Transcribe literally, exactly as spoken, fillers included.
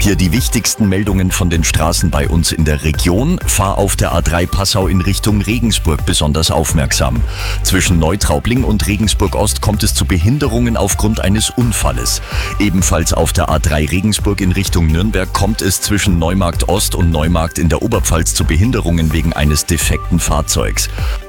Hier die wichtigsten Meldungen von den Straßen bei uns in der Region. Fahr auf der A drei Passau in Richtung Regensburg besonders aufmerksam. Zwischen Neutraubling und Regensburg Ost kommt es zu Behinderungen aufgrund eines Unfalles. Ebenfalls auf der A drei Regensburg in Richtung Nürnberg kommt es zwischen Neumarkt Ost und Neumarkt in der Oberpfalz zu Behinderungen wegen eines defekten Fahrzeugs.